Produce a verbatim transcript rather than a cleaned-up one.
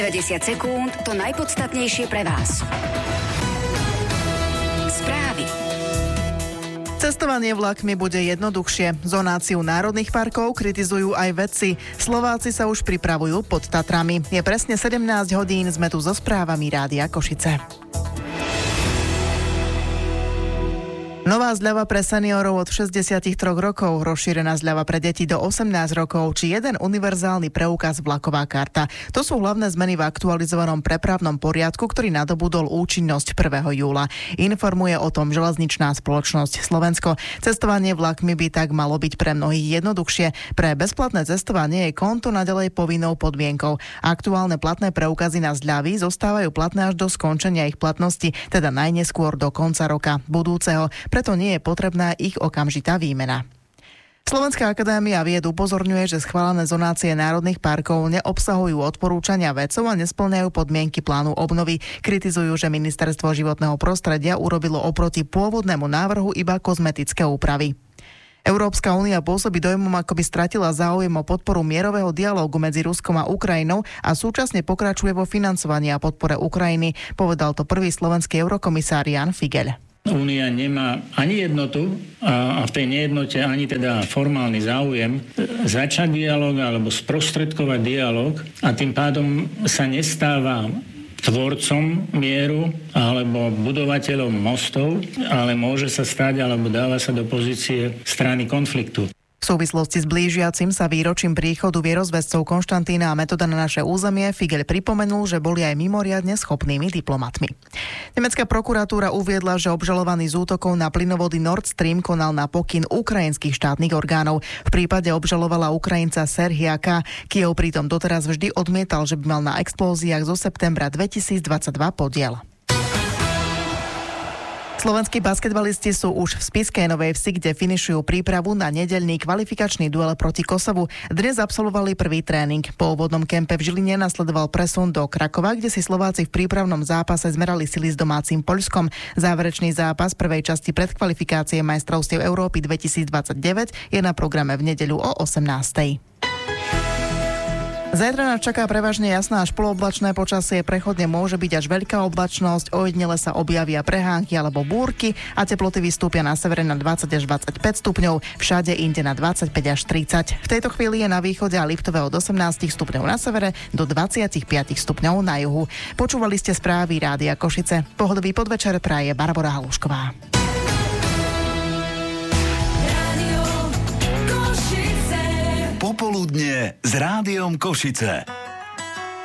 deväťdesiat sekúnd, to najpodstatnejšie pre vás. Správy. Cestovanie vlakmi bude jednoduchšie. Zonáciu národných parkov kritizujú aj vedci. Slováci sa už pripravujú pod Tatrami. Je presne sedemnásť hodín, sme tu so správami Rádia Košice. Nová zľava pre seniorov od šesťdesiattri rokov, rozšírená zľava pre deti do osemnásť rokov, či jeden univerzálny preukaz vlaková karta. To sú hlavné zmeny v aktualizovanom prepravnom poriadku, ktorý nadobudol účinnosť prvého júla. Informuje o tom železničná spoločnosť Slovensko. Cestovanie vlakmi by tak malo byť pre mnohých jednoduchšie. Pre bezplatné cestovanie je konto naďalej povinnou podmienkou. Aktuálne platné preukazy na zľavy zostávajú platné až do skončenia ich platnosti, teda najneskôr do konca roka budúceho. Preto nie je potrebná ich okamžitá výmena. Slovenská akadémia vied upozorňuje, že schválené zonácie národných parkov neobsahujú odporúčania vedcov a nespĺňajú podmienky plánu obnovy. Kritizujú, že Ministerstvo životného prostredia urobilo oproti pôvodnému návrhu iba kozmetické úpravy. Európska únia pôsobí dojmom, ako by stratila záujem o podporu mierového dialógu medzi Ruskom a Ukrajinou a súčasne pokračuje vo financovaní a podpore Ukrajiny, povedal to prvý slovenský eurokomisár Jan Figeľ. Únia nemá ani jednotu a v tej nejednote ani teda formálny záujem začať dialóg alebo sprostredkovať dialóg a tým pádom sa nestáva tvorcom mieru alebo budovateľom mostov, ale môže sa stať alebo dáva sa do pozície strany konfliktu. V súvislosti s blížiacim sa výročím príchodu vierozvescov Konštantína a Metoda na naše územie Figeľ pripomenul, že boli aj mimoriadne schopnými diplomatmi. Nemecká prokuratúra uviedla, že obžalovaný z útokov na plynovody Nord Stream konal na pokyn ukrajinských štátnych orgánov. V prípade obžalovala Ukrajinca Serhia K. Kyjev pritom doteraz vždy odmietal, že by mal na explóziách zo septembra dvetisícdvadsaťdva podiel. Slovenskí basketbalisti sú už v Spišskej Novej Vsi, kde finišujú prípravu na nedeľný kvalifikačný duel proti Kosovu. Dnes absolvovali prvý tréning. Po úvodnom kempe v Žiline nasledoval presun do Krakova, kde si Slováci v prípravnom zápase zmerali sily s domácim Poľskom. Záverečný zápas prvej časti predkvalifikácie majstrovstiev Európy dvetisícdvadsaťdeväť je na programe v nedeľu o osemnástej. Zajtra nás čaká prevažne jasná až polooblačné počasie, prechodne môže byť až veľká oblačnosť, ojedinele sa objavia prehánky alebo búrky a teploty vystúpia na severe na dvadsať až dvadsaťpäť stupňov, všade inde na dvadsaťpäť až tridsať. V tejto chvíli je na východe a Liptove od osemnásť stupňov na severe do dvadsaťpäť stupňov na juhu. Počúvali ste správy Rádia Košice. Pohodový podvečer praje Barbora Halušková. Popoludne s Rádiom Košice.